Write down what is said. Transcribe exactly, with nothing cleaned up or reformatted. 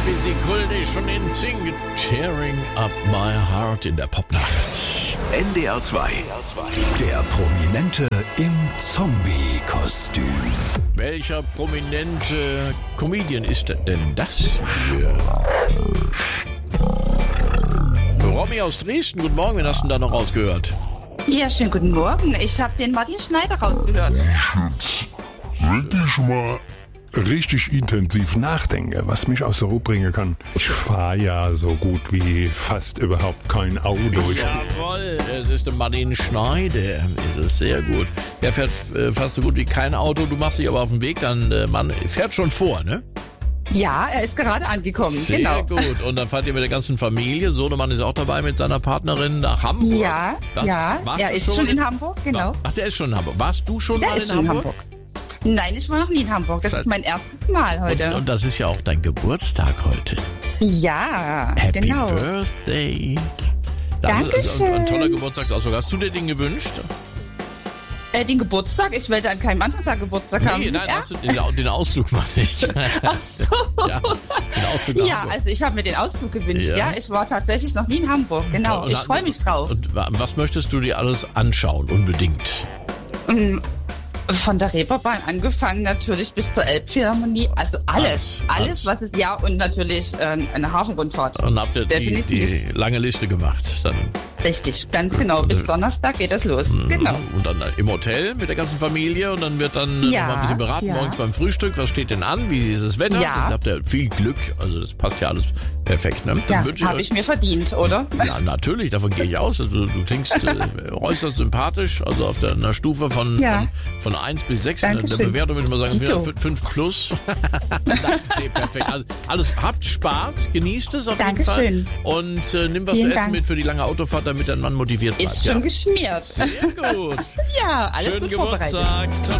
bis sie kultig von den singt. Tearing up my heart in der Popnacht. N D R zwei. Der Prominente im Zombie-Kostüm. Welcher prominente Comedian ist denn das hier? Romy aus Dresden, guten Morgen, wen hast du denn da noch rausgehört? Ja, schönen guten Morgen. Ich habe den Martin Schneider rausgehört. Wirklich mal richtig intensiv nachdenke, was mich aus der Ruhe bringen kann. Ich fahre ja so gut wie fast überhaupt kein Auto. Ich Jawohl, es ist der Martin Schneider. Das ist sehr gut. Der fährt äh, fast so gut wie kein Auto. Du machst dich aber auf den Weg, dann äh, man fährt schon vor, ne? Ja, er ist gerade angekommen. Sehr genau. gut. Und dann fahrt ihr mit der ganzen Familie. Sohnemann ist auch dabei mit seiner Partnerin nach Hamburg. Ja, das, ja. Er ist schon in Hamburg, genau. Ach, der ist schon in Hamburg. Warst du schon Der mal ist in schon in Hamburg? Hamburg. Nein, ich war noch nie in Hamburg. Das Das- ist mein erstes Mal heute. Und, und das ist ja auch dein Geburtstag heute. ja, Happy genau. Birthday. Das ist also ein, ein toller Geburtstagsausflug. Hast du dir den gewünscht? Äh, den Geburtstag? Ich werde an keinem anderen Tag Geburtstag haben. Nee, nein, ja? hast du den, den Ausflug mal nicht. Ach so. Ja, den Ausflug nach Ja, Hamburg. also ich habe mir den Ausflug gewünscht. Ja. Ja, ich war tatsächlich noch nie in Hamburg. Genau, Und ich dann- freue mich drauf. Und wa- was möchtest du dir alles anschauen, unbedingt? Ähm, Von der Reeperbahn angefangen natürlich bis zur Elbphilharmonie. Also alles, Alles, alles, alles. was es ja und natürlich ähm, eine Hafenrundfahrt. Und habt ihr die, Definitiv. die lange Liste gemacht? Dann, Richtig, ganz genau. Bis Donnerstag geht das los. Genau. Und dann im Hotel mit der ganzen Familie und dann wird dann äh, Ja, noch mal ein bisschen beraten ja. morgens beim Frühstück. Was steht denn an? Wie ist das Wetter? Ja. Das habt ihr viel Glück. Also das passt ja alles perfekt. Ne? Dann Ja, wünsche habe ich mir verdient, oder? Ja, natürlich, davon gehe ich aus. Also, du klingst äh, äußerst sympathisch, also auf der, einer Stufe von, Ja. von, von eins bis sechs. In der Dankeschön. Bewertung würde ich mal sagen, Dito. fünf plus. Nee, perfekt. Also, alles, habt Spaß, genießt es auf jeden Fall. Dankeschön. Und äh, nimm was Vielen zu essen Dank. mit für die lange Autofahrt, damit dein Mann motiviert bleibt. Ist schon ja. geschmiert. Sehr gut. Ja, alles Schönen gut vorbereitet. Geburtstag. Ciao.